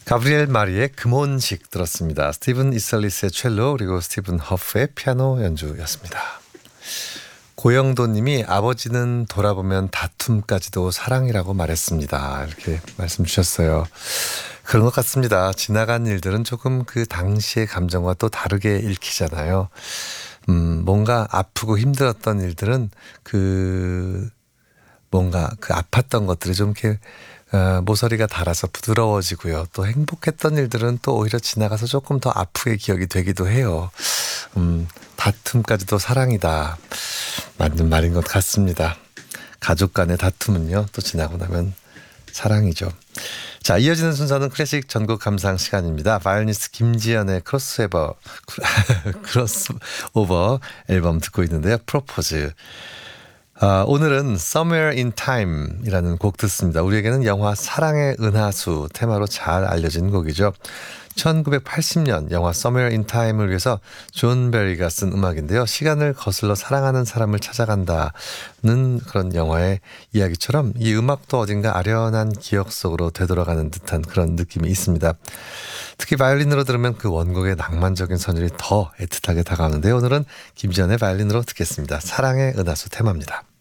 가브리엘 마리의 금혼식 들었습니다. 스티븐 이설리스의 첼로 그리고 스티븐 허프의 피아노 연주였습니다. 고영도 님이 아버지는 돌아보면 다툼까지도 사랑이라고 말했습니다. 이렇게 말씀 주셨어요. 그런 것 같습니다. 지나간 일들은 조금 그 당시의 감정과 또 다르게 읽히잖아요. 뭔가 아프고 힘들었던 일들은 뭔가 아팠던 것들이 좀 이렇게 모서리가 닳아서 부드러워지고요. 또 행복했던 일들은 또 오히려 지나가서 조금 더 아프게 기억이 되기도 해요. 다툼까지도 사랑이다. 맞는 말인 것 같습니다. 가족 간의 다툼은요, 또 지나고 나면 사랑이죠. 자, 이어지는 순서는 클래식 전곡 감상 시간입니다. 바이올리니스트 김지연의 크로스오버 앨범 듣고 있는데요. 프로포즈. 오늘은 Somewhere in Time이라는 곡 듣습니다. 우리에게는 영화 사랑의 은하수 테마로 잘 알려진 곡이죠. 1980년 영화 Somewhere in Time을 위해서 존 베리가 쓴 음악인데요. 시간을 거슬러 사랑하는 사람을 찾아간다는 그런 영화의 이야기처럼 이 음악도 어딘가 아련한 기억 속으로 되돌아가는 듯한 그런 느낌이 있습니다. 특히 바이올린으로 들으면 그 원곡의 낭만적인 선율이 더 애틋하게 다가오는데요. 오늘은 김지연의 바이올린으로 듣겠습니다. 사랑의 은하수 테마입니다.